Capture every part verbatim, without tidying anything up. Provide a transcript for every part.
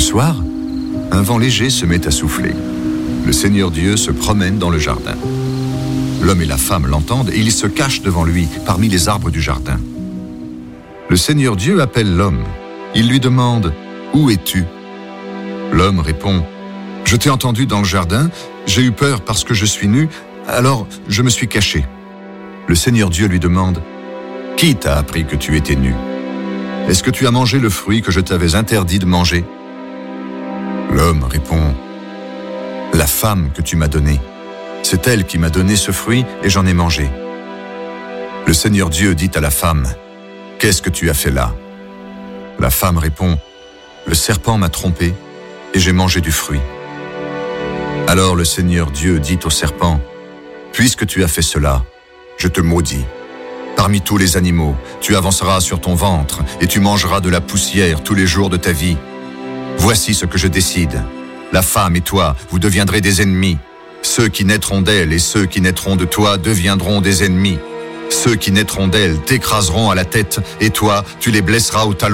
soir, un vent léger se met à souffler. Le Seigneur Dieu se promène dans le jardin. L'homme et la femme l'entendent et ils se cachent devant lui, parmi les arbres du jardin. Le Seigneur Dieu appelle l'homme. Il lui demande « Où es-tu » L'homme répond « Je t'ai entendu dans le jardin, j'ai eu peur parce que je suis nu, alors je me suis caché. » Le Seigneur Dieu lui demande « Qui t'a appris que tu étais nu ? Est-ce que tu as mangé le fruit que je t'avais interdit de manger ?» L'homme répond « La femme que tu m'as donnée, c'est elle qui m'a donné ce fruit et j'en ai mangé. » Le Seigneur Dieu dit à la femme « Qu'est-ce que tu as fait là ?» La femme répond « Le serpent m'a trompé et j'ai mangé du fruit. » Alors le Seigneur Dieu dit au serpent « Puisque tu as fait cela, je te maudis. Parmi tous les animaux, tu avanceras sur ton ventre et tu mangeras de la poussière tous les jours de ta vie. Voici ce que je décide. La femme et toi, vous deviendrez des ennemis. Ceux qui naîtront d'elle et ceux qui naîtront de toi deviendront des ennemis. Ceux qui naîtront d'elle t'écraseront à la tête et toi, tu les blesseras au talon. »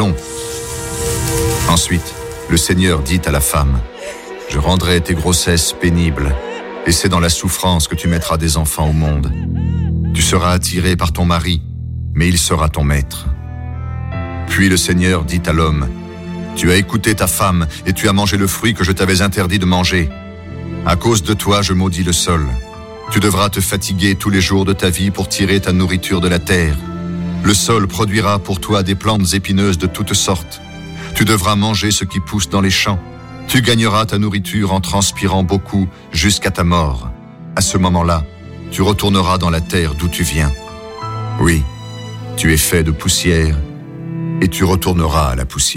Ensuite, le Seigneur dit à la femme « Je rendrai tes grossesses pénibles et c'est dans la souffrance que tu mettras des enfants au monde. Tu seras attiré par ton mari, mais il sera ton maître. » Puis le Seigneur dit à l'homme « Tu as écouté ta femme et tu as mangé le fruit que je t'avais interdit de manger. À cause de toi, je maudis le sol. Tu devras te fatiguer tous les jours de ta vie pour tirer ta nourriture de la terre. Le sol produira pour toi des plantes épineuses de toutes sortes. Tu devras manger ce qui pousse dans les champs. Tu gagneras ta nourriture en transpirant beaucoup jusqu'à ta mort. À ce moment-là, tu retourneras dans la terre d'où tu viens. Oui, tu es fait de poussière et tu retourneras à la poussière. »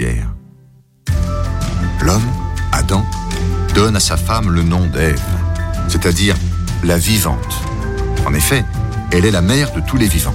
L'homme, Adam, donne à sa femme le nom d'Ève, c'est-à-dire la vivante. En effet, elle est la mère de tous les vivants.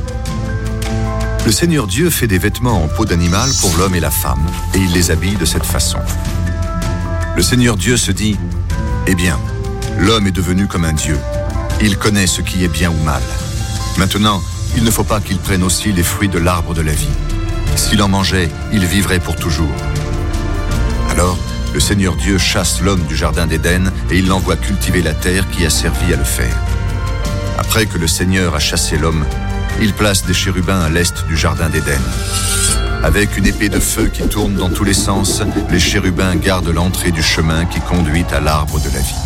Le Seigneur Dieu fait des vêtements en peau d'animal pour l'homme et la femme, et il les habille de cette façon. Le Seigneur Dieu se dit « Eh bien, l'homme est devenu comme un Dieu. Il connaît ce qui est bien ou mal. Maintenant, il ne faut pas qu'il prenne aussi les fruits de l'arbre de la vie. S'il en mangeait, il vivrait pour toujours. » Alors, le Seigneur Dieu chasse l'homme du jardin d'Éden et il l'envoie cultiver la terre qui a servi à le faire. Après que le Seigneur a chassé l'homme, il place des chérubins à l'est du jardin d'Éden. Avec une épée de feu qui tourne dans tous les sens, les chérubins gardent l'entrée du chemin qui conduit à l'arbre de la vie.